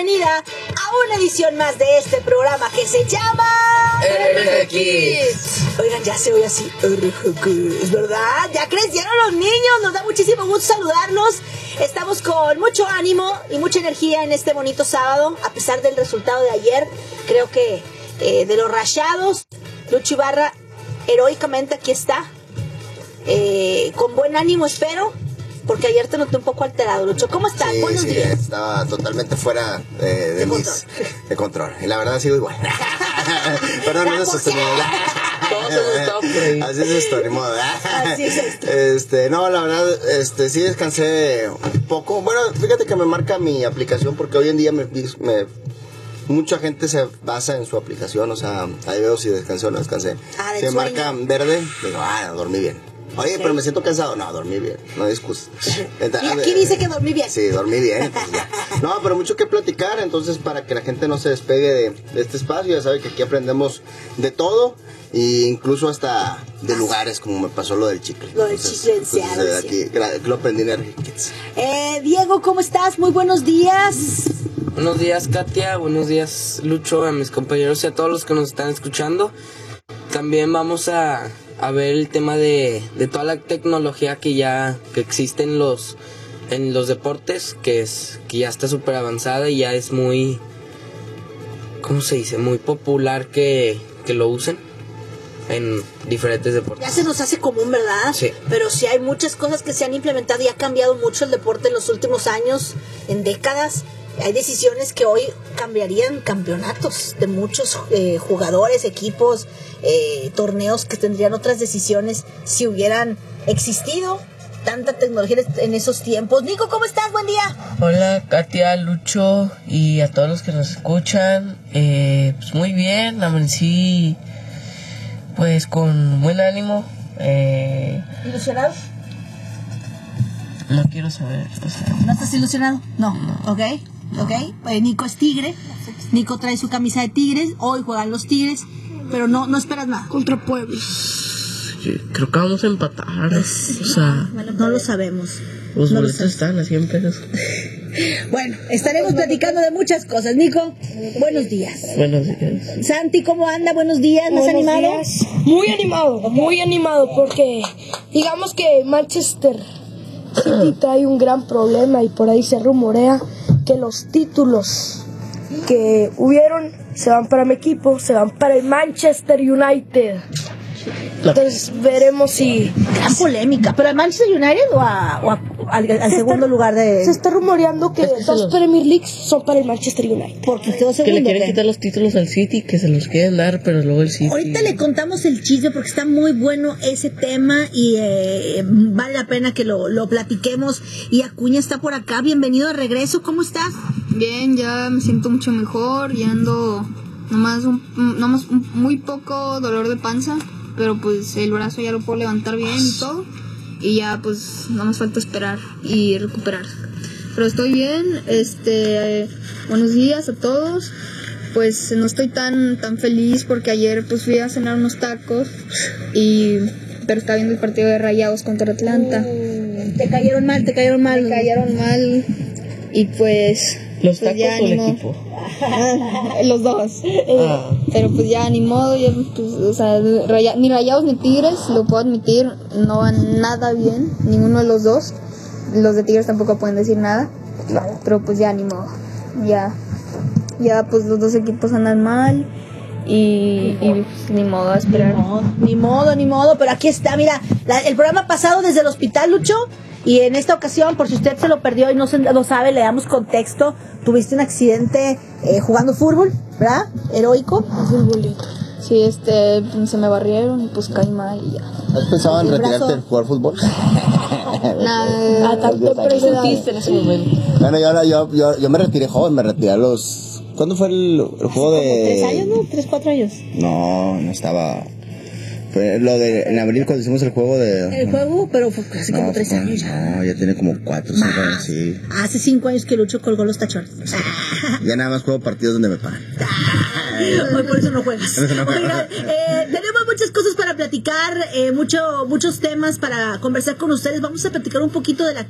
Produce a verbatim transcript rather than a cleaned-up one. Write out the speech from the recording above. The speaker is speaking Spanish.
bienvenida a una edición más de este programa que se llama R G Kids. Oigan, ya se oye así, R G Kids, ¿verdad? Ya crecieron los niños, nos da muchísimo gusto saludarlos. Estamos con mucho ánimo y mucha energía en este bonito sábado, a pesar del resultado de ayer. Creo que eh, de los Rayados, Lucho Ibarra heroicamente aquí está, eh, con buen ánimo espero, porque ayer te noté un poco alterado, Lucho. ¿Cómo estás? Sí, Buenos sí, días. Estaba totalmente fuera de, de, De mis, control. de control. Y la verdad sigo igual. Perdón, no es sostenible. Así es esto, ni modo. Así es esto. Este, no, la verdad, este, sí descansé un poco. Bueno, fíjate que me marca mi aplicación porque hoy en día me, me mucha gente se basa en su aplicación. O sea, ahí veo si descansé o no descansé. Ah, si me sueño. marca verde, digo, ah, dormí bien. Oye, Okay. pero me siento cansado. No, dormí bien, no hay excusa. Y aquí dice que dormí bien. Sí, dormí bien. Pues ya. No, pero mucho que platicar, entonces para que la gente no se despegue de, de este espacio, ya sabe que aquí aprendemos de todo, e incluso hasta de lugares, como me pasó lo del chicle. Lo del Entonces, chicle en entonces, Seattle, aquí, que lo aprendí en R G Kids. Eh, Diego, ¿cómo estás? Muy buenos días. Buenos días, Katia, buenos días, Lucho, a mis compañeros y a todos los que nos están escuchando. También vamos a, a ver el tema de, de toda la tecnología que ya que existe en los, en los deportes, que es que ya está súper avanzada y ya es muy, ¿cómo se dice? Muy popular que, que lo usen en diferentes deportes. Ya se nos hace común, ¿verdad? Sí. Pero sí hay muchas cosas que se han implementado y ha cambiado mucho el deporte en los últimos años, en décadas. Hay decisiones que hoy cambiarían campeonatos de muchos eh, jugadores, equipos, eh, torneos que tendrían otras decisiones si hubieran existido tanta tecnología en esos tiempos. Nico, ¿cómo estás? Buen día. Hola, Katia, Lucho y a todos los que nos escuchan. Eh, pues muy bien, amanecí pues con buen ánimo. Eh, ¿Ilusionado? no quiero saber. O sea, ¿No estás ilusionado? No. Ok, ok. Eh, Nico es tigre. Nico trae su camisa de tigres. Hoy juegan los tigres. Pero no, no esperas nada. contra Puebla. Sí, creo que vamos a empatar. O sea, No lo sabemos. los No lo boletos sabemos. están a cien pesos. Bueno, estaremos platicando de muchas cosas. Nico, buenos días. Buenos días. Santi, ¿cómo anda? Buenos días, ¿más Buenos animado? días. Muy animado, muy animado, porque digamos que Manchester City trae un gran problema y por ahí se rumorea que los títulos que hubieron se van para mi equipo, se van para el Manchester United. Entonces veremos si Gran polémica. ¿Pero al Manchester United o, a, o a- al, al segundo lugar de...? se está rumoreando que Es que se dos los- Premier Leagues son para el Manchester United. Porque quedó Que segundo. le quieren ¿qué? quitar los títulos al City, que se los quieren dar, pero luego el City. Ahorita le contamos el chisme porque está muy bueno ese tema y eh, vale la pena que lo, lo platiquemos. Y Acuña está por acá. Bienvenido de regreso. ¿Cómo estás? Bien, ya me siento mucho mejor, ya ando nomás, un, nomás un, muy poco dolor de panza, pero pues el brazo ya lo puedo levantar bien y todo, y ya pues no nos falta esperar y recuperar. Pero estoy bien, este, eh, buenos días a todos. Pues no estoy tan tan feliz porque ayer pues fui a cenar unos tacos y pero estaba viendo el partido de Rayados contra Atlanta. Te cayeron mal, te cayeron mal. Me cayeron mal y pues ¿Los pues tacos ya, o el ni modo. equipo? Los dos. Ah. Pero pues ya ni modo, ya, pues, o sea, raya- ni Rayados ni Tigres, lo puedo admitir, no van nada bien, ninguno de los dos. Los de Tigres tampoco pueden decir nada, pero pues ya ni modo. Ya, ya pues los dos equipos andan mal y, y pues, ni modo a esperar. Ni modo, ni modo, ni modo, pero aquí está, mira, la- el programa pasado desde el hospital, Lucho, y en esta ocasión, por si usted se lo perdió y no se lo sabe, le damos contexto, tuviste un accidente eh, jugando fútbol, ¿verdad? Heroico. Sí, este, se me barrieron y pues caí mal y ya. ¿Has pensado en El retirarte brazo. de jugar fútbol? Nada, Ah, tanto Dios, precio ¿Sentiste en ese momento? Bueno, yo, ahora- yo, yo, yo me retiré joven, me retiré a los... ¿Cuándo fue el, el juego de...? ¿Tres años, no? ¿Tres, cuatro años? No, no estaba... Fue lo de en abril cuando hicimos el juego de... El juego, pero fue hace como No, tres fue- años ya. No, ya tiene como cuatro o cinco Más. años, sí. Hace cinco años que Lucho colgó los tachones. Ya nada más juego partidos donde me pagan. Hoy por eso no juegas. Por eso no juego. Oigan, eh, tenemos muchas cosas para platicar, eh, mucho, muchos temas para conversar con ustedes. Vamos a platicar un poquito de la